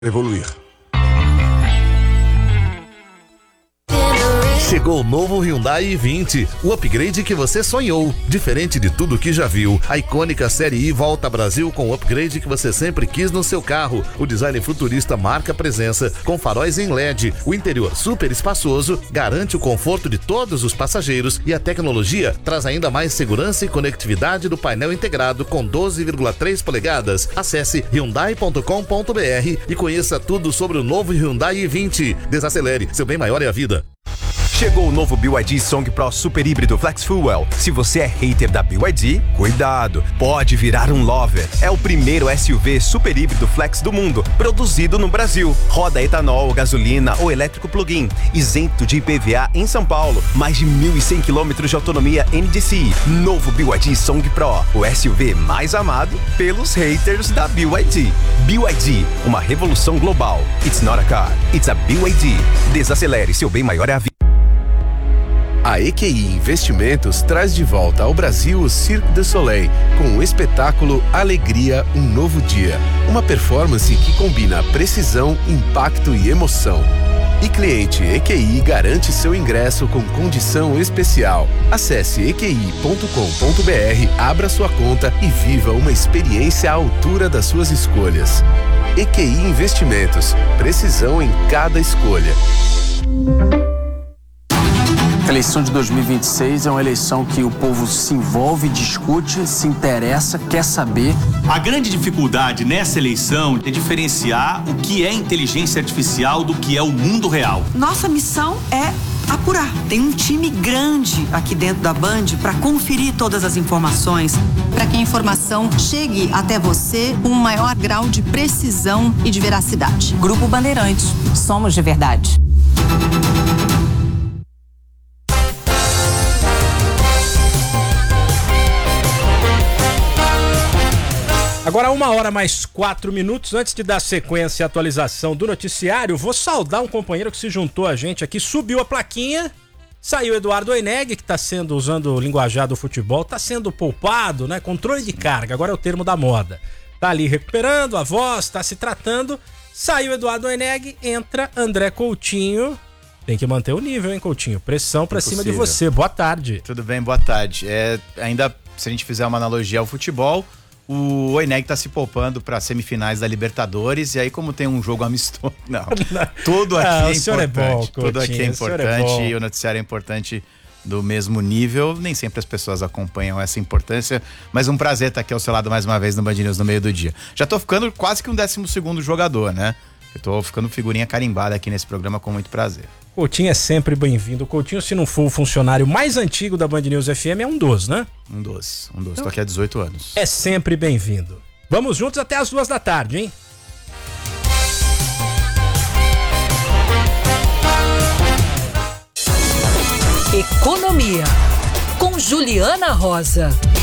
evoluir. Chegou o novo Hyundai i20, o upgrade que você sonhou. Diferente de tudo que já viu, a icônica Série I volta ao Brasil com o upgrade que você sempre quis no seu carro. O design futurista marca presença, com faróis em LED, o interior super espaçoso, garante o conforto de todos os passageiros e a tecnologia traz ainda mais segurança e conectividade do painel integrado com 12,3 polegadas. Acesse hyundai.com.br e conheça tudo sobre o novo Hyundai i20. Desacelere, seu bem maior é a vida. Chegou o novo BYD Song Pro Super Híbrido Flex Fuel. Se você é hater da BYD, cuidado, pode virar um lover. É o primeiro SUV super híbrido flex do mundo, produzido no Brasil. Roda etanol, gasolina ou elétrico plug-in, isento de IPVA em São Paulo. Mais de 1.100 km de autonomia NDCi. Novo BYD Song Pro, o SUV mais amado pelos haters da BYD. BYD, uma revolução global. It's not a car, it's a BYD. Desacelere, seu bem maior é a vida. A EQI Investimentos traz de volta ao Brasil o Cirque du Soleil, com o espetáculo Alegria, um Novo Dia. Uma performance que combina precisão, impacto e emoção. E cliente EQI garante seu ingresso com condição especial. Acesse eqi.com.br, abra sua conta e viva uma experiência à altura das suas escolhas. EQI Investimentos, precisão em cada escolha. A eleição de 2026 é uma eleição que o povo se envolve, discute, se interessa, quer saber. A grande dificuldade nessa eleição é diferenciar o que é inteligência artificial do que é o mundo real. Nossa missão é apurar. Tem um time grande aqui dentro da Band para conferir todas as informações. Para que a informação chegue até você com um maior grau de precisão e de veracidade. Grupo Bandeirantes. Somos de verdade. Agora 1h mais 4 antes de dar sequência e atualização do noticiário, vou saudar um companheiro que se juntou a gente aqui, subiu a plaquinha, saiu Eduardo Oineg, que está sendo, usando o linguajar do futebol, está sendo poupado, né? Controle de carga, agora é o termo da moda. Tá ali recuperando a voz, tá se tratando, saiu Eduardo Oineg, entra André Coutinho. Tem que manter o nível, hein, Coutinho? Pressão pra cima de você. Boa tarde. Tudo bem, boa tarde. Ainda, se a gente fizer uma analogia ao futebol, o Oineg tá se poupando para semifinais da Libertadores, e aí como tem um jogo amistoso, tudo aqui é importante, bom, tudo aqui é importante, e o noticiário é importante do mesmo nível, nem sempre as pessoas acompanham essa importância, mas um prazer estar aqui ao seu lado mais uma vez no Band News no meio do dia. Já tô ficando quase que um 12º jogador, né? Eu tô ficando figurinha carimbada aqui nesse programa com muito prazer. Coutinho é sempre bem-vindo. Coutinho, se não for o funcionário mais antigo da Band News FM, é um dos, né? Um dos. Tô aqui há 18 anos. É sempre bem-vindo. Vamos juntos até as 2 da tarde, hein? Economia, com Juliana Rosa.